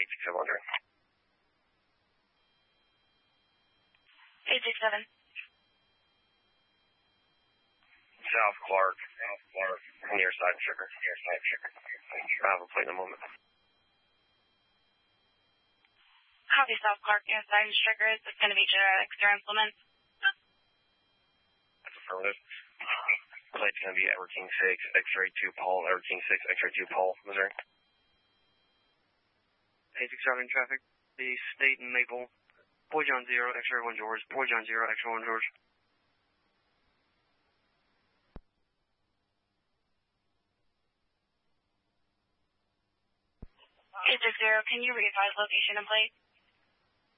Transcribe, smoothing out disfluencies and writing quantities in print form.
867. 867. South Clark, near side sugar. I have a plate in a moment. Copy, South Clark, near side sugar. Is this going to be genetics or implements? That's affirmative. Plate's going to be Edward King 6, X-ray 2 Paul, Edward King 6, X-ray 2 Paul, Missouri. 867 traffic, the state and Maple, Boy John 0, X-ray 1 George, Boy John 0, X-ray 1 George. 860, can you re-advise location and plate?